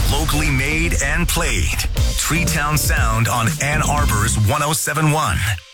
Locally made and played. Treetown Sound on Ann Arbor's 1071.